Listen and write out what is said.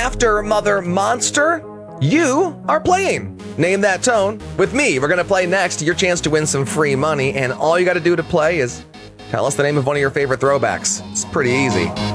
after Mother Monster, you are playing Name That Tone with me. We're going to play next. Your chance to win some free money. And all you got to do to play is tell us the name of one of your favorite throwbacks. It's pretty easy.